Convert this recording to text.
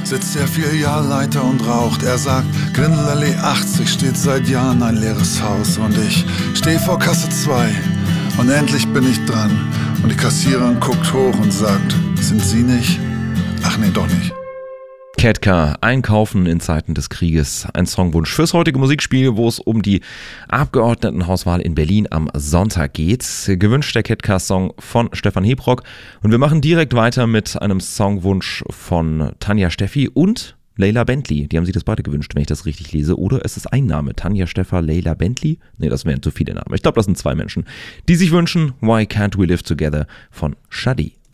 sitzt der Filialleiter und raucht. Er sagt, Grindelallee 80 steht seit Jahren ein leeres Haus. Und ich steh vor Kasse 2 und endlich bin ich dran. Und die Kassiererin guckt hoch und sagt, sind Sie nicht? Ach nee, doch nicht. Ketka, Einkaufen in Zeiten des Krieges. Ein Songwunsch fürs heutige Musikspiel, wo es um die Abgeordnetenhauswahl in Berlin am Sonntag geht. Gewünscht der Ketka-Song von Stefan Hebrock. Und wir machen direkt weiter mit einem Songwunsch von Tanja Steffi und Leila Bentley. Die haben sich das beide gewünscht, wenn ich das richtig lese. Oder ist es ein Name? Tanja Steffer, Leila Bentley? Nee, das wären zu viele Namen. Ich glaube, das sind zwei Menschen, die sich wünschen Why Can't We Live Together von Shadi.